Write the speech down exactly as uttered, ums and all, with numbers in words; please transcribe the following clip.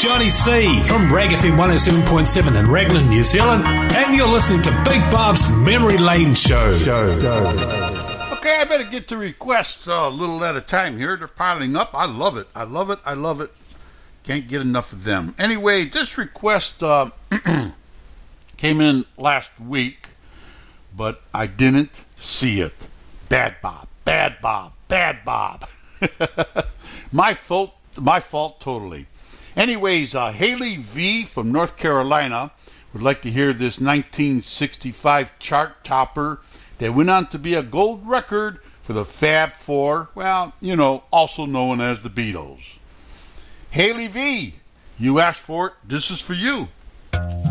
Johnny C from Rag F M one oh seven point seven in Raglan, New Zealand, and you're listening to Big Bob's Memory Lane Show. Show, show. Okay, I better get to requests uh, a little at a time here. They're piling up. I love it. I love it. I love it. Can't get enough of them. Anyway, this request uh, came in last week, but I didn't see it. Bad Bob. Bad Bob. Bad Bob. my fault. My fault totally. Anyways, uh, Haley V from North Carolina would like to hear this nineteen sixty-five chart topper that went on to be a gold record for the Fab Four, well, you know, also known as the Beatles. Haley V, you asked for it. This is for you.